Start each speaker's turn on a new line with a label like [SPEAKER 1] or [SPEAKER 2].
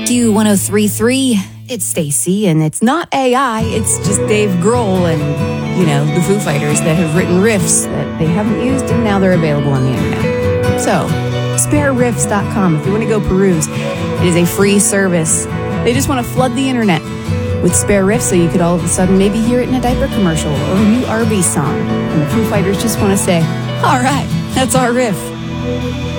[SPEAKER 1] Q1033. It's Stacy, and it's not AI. It's just Dave Grohl and, the Foo Fighters that have written riffs that they haven't used, and now they're available on the internet. So, spareriffs.com if you want to go peruse. It is a free service. They just want to flood the internet with spare riffs so you could all of a sudden maybe hear it in a diaper commercial or a new Arby's song. And the Foo Fighters just want to say, all right, that's our riff.